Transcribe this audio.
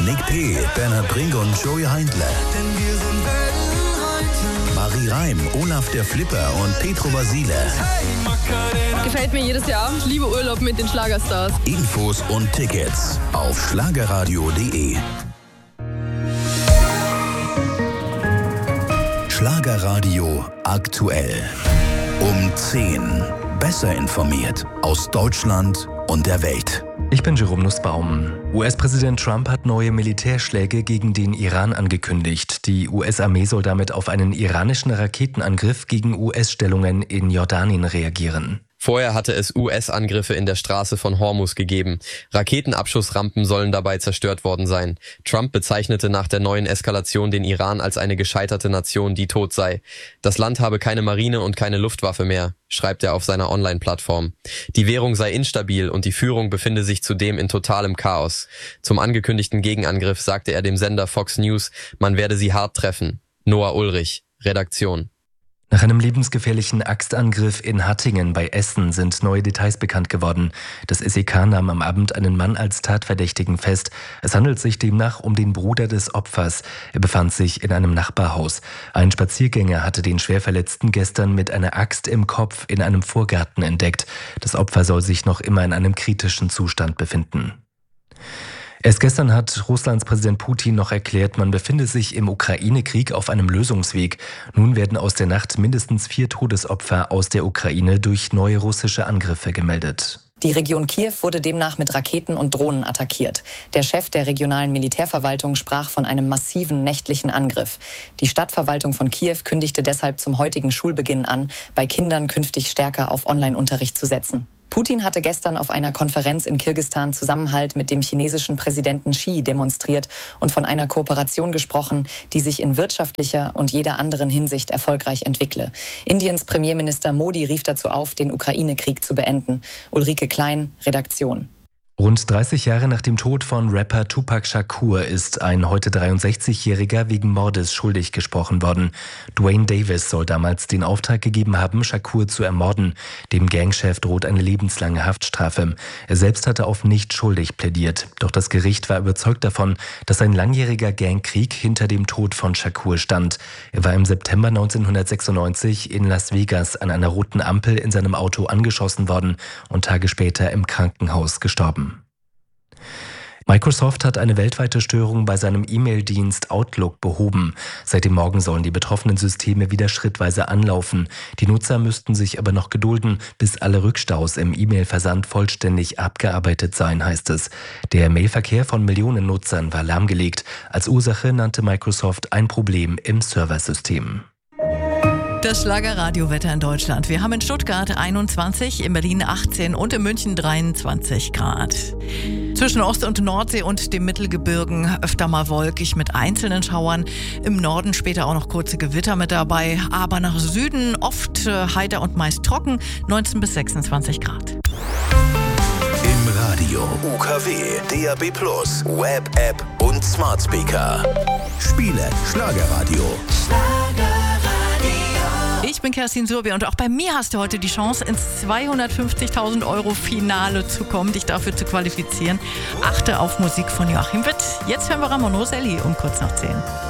Nick P., Bernhard Brink und Joey Heindler. Marie Reim, Olaf der Flipper und Petro Basile. Gefällt mir jedes Jahr. Ich liebe Urlaub mit den Schlagerstars. Infos und Tickets auf schlagerradio.de. Schlagerradio aktuell. Um 10. Besser informiert aus Deutschland und der Welt. Ich bin Jerome Nussbaum. US-Präsident Trump hat neue Militärschläge gegen den Iran angekündigt. Die US-Armee soll damit auf einen iranischen Raketenangriff gegen US-Stellungen in Jordanien reagieren. Vorher hatte es US-Angriffe in der Straße von Hormuz gegeben. Raketenabschussrampen sollen dabei zerstört worden sein. Trump bezeichnete nach der neuen Eskalation den Iran als eine gescheiterte Nation, die tot sei. Das Land habe keine Marine und keine Luftwaffe mehr, schreibt er auf seiner Online-Plattform. Die Währung sei instabil und die Führung befinde sich zudem in totalem Chaos. Zum angekündigten Gegenangriff sagte er dem Sender Fox News, man werde sie hart treffen. Noah Ulrich, Redaktion. Nach einem lebensgefährlichen Axtangriff in Hattingen bei Essen sind neue Details bekannt geworden. Das SEK nahm am Abend einen Mann als Tatverdächtigen fest. Es handelt sich demnach um den Bruder des Opfers. Er befand sich in einem Nachbarhaus. Ein Spaziergänger hatte den Schwerverletzten gestern mit einer Axt im Kopf in einem Vorgarten entdeckt. Das Opfer soll sich noch immer in einem kritischen Zustand befinden. Erst gestern hat Russlands Präsident Putin noch erklärt, man befinde sich im Ukraine-Krieg auf einem Lösungsweg. Nun werden aus der Nacht mindestens 4 Todesopfer aus der Ukraine durch neue russische Angriffe gemeldet. Die Region Kiew wurde demnach mit Raketen und Drohnen attackiert. Der Chef der regionalen Militärverwaltung sprach von einem massiven nächtlichen Angriff. Die Stadtverwaltung von Kiew kündigte deshalb zum heutigen Schulbeginn an, bei Kindern künftig stärker auf Online-Unterricht zu setzen. Putin hatte gestern auf einer Konferenz in Kirgisistan Zusammenhalt mit dem chinesischen Präsidenten Xi demonstriert und von einer Kooperation gesprochen, die sich in wirtschaftlicher und jeder anderen Hinsicht erfolgreich entwickle. Indiens Premierminister Modi rief dazu auf, den Ukraine-Krieg zu beenden. Ulrike Klein, Redaktion. Rund 30 Jahre nach dem Tod von Rapper Tupac Shakur ist ein heute 63-Jähriger wegen Mordes schuldig gesprochen worden. Dwayne Davis soll damals den Auftrag gegeben haben, Shakur zu ermorden. Dem Gangchef droht eine lebenslange Haftstrafe. Er selbst hatte auf nicht schuldig plädiert. Doch das Gericht war überzeugt davon, dass ein langjähriger Gangkrieg hinter dem Tod von Shakur stand. Er war im September 1996 in Las Vegas an einer roten Ampel in seinem Auto angeschossen worden und Tage später im Krankenhaus gestorben. Microsoft hat eine weltweite Störung bei seinem E-Mail-Dienst Outlook behoben. Seit dem Morgen sollen die betroffenen Systeme wieder schrittweise anlaufen. Die Nutzer müssten sich aber noch gedulden, bis alle Rückstaus im E-Mail-Versand vollständig abgearbeitet seien, heißt es. Der Mailverkehr von Millionen Nutzern war lahmgelegt. Als Ursache nannte Microsoft ein Problem im Serversystem. Das Schlagerradiowetter in Deutschland. Wir haben in Stuttgart 21, in Berlin 18 und in München 23 Grad. Zwischen Ost- und Nordsee und dem Mittelgebirgen öfter mal wolkig mit einzelnen Schauern. Im Norden später auch noch kurze Gewitter mit dabei. Aber nach Süden oft heiter und meist trocken, 19 bis 26 Grad. Im Radio, UKW, DAB+, Web-App und Smart Speaker. Spiele Schlagerradio. Ich bin Kerstin Surbi und auch bei mir hast du heute die Chance, ins 250.000 € Finale zu kommen, dich dafür zu qualifizieren. Achte auf Musik von Joachim Witt. Jetzt hören wir Ramon Roselli um kurz nach 10.